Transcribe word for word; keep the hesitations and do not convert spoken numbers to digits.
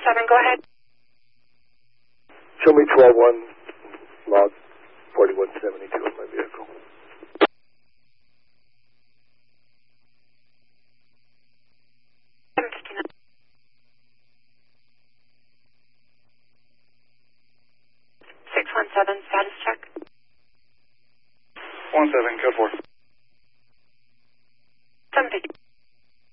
seven, go ahead. Show me twelve one, log forty-one seventy-two in my vehicle. seven fifty-nine. six one seven, status check. one seven, code four.